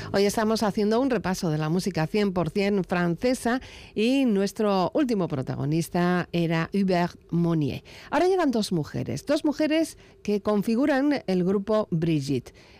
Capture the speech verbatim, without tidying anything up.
Hoy estamos haciendo un repaso de la música cien por ciento francesa y nuestro último protagonista era Hubert Monnier. Ahora llegan dos mujeres, dos mujeres que configuran el grupo Brigitte.